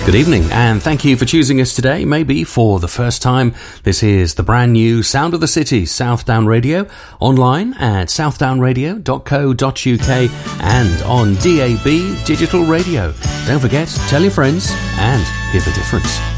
Good evening, and thank you for choosing us today, maybe for the first time. This is the brand new Sound of the City, Southdown Radio, online at southdownradio.co.uk and on DAB Digital Radio. Don't forget, tell your friends and hear the difference.